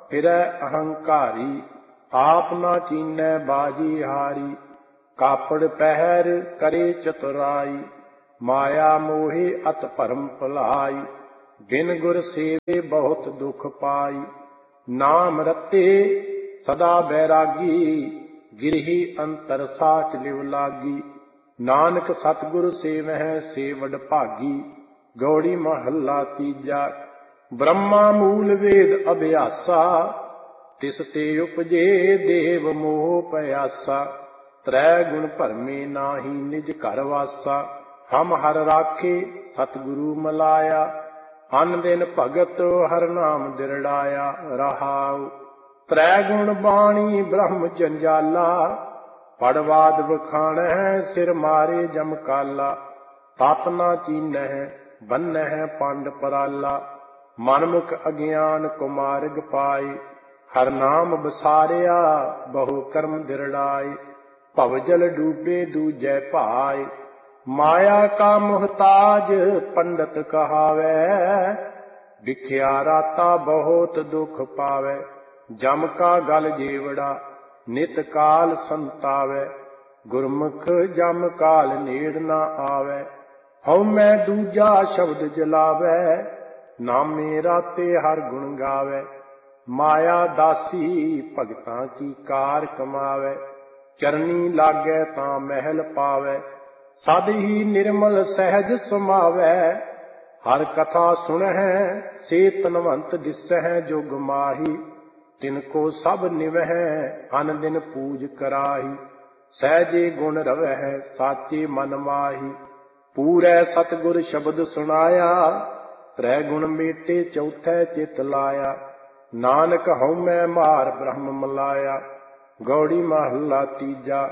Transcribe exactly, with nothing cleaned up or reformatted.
फिरै अहंकारी, आप न कीनै बाजी हारी। कापड़ पहर करे चतुराई, माया मोहे अत भरम भुलाई। बिन गुर सेवे बहुत दुख पाई, नाम रते सदा बैरागी। गिरही अंतर साच लिव लागी, नानक सतगुर सेवह से वड भागी। गौड़ी महला तीजा। ब्रह्मा मूल वेद अभ्यासा, तिस ते उपजे देव मोह पयासा। त्रै गुण भरमे नाही निज घर वासा, हम हर राखे सतगुरु मलाया। अन दिन भगत हर नाम दिरड़ाया रहाउ। त्रै गुण बाणी ब्रह्म जंजाला, पड़वाद बखाणै सिर मारे जम काला। तप ना चीनह बन्नह पंड पराला, मनमुख अज्ञान कुमार्ग पाए। हर नाम बसारिया बहु कर्म दिरड़ाए, भवजल डूबे दूजै भाए। माया का मुहताज पंडित कहावै, बिख्या राता बहुत दुख पावै। जम का गल जेवड़ा नित काल संतावै, गुरमुख जम काल नेड़ ना आवै। हਉ मैं दूजा शब्द जलावै, नामे राते हर गुण गावै। माया दासी भगतां की कार कमावै, चरनी लागै तां महल पावै। सद ही निर्मल सहज समावै, हर कथा सुनह से तनवंत दिसह जुग माही। तिनको सब निवह अन दिन पूज कराही, सहजे गुण रवह साचे मन माही। पूरै सतगुर शब्द सुनाया, त्रै गुण मेटे चौथै चित लाया। नानक हਉ मैं मार ब्रह्म मलाया। गौड़ी महला तीजा।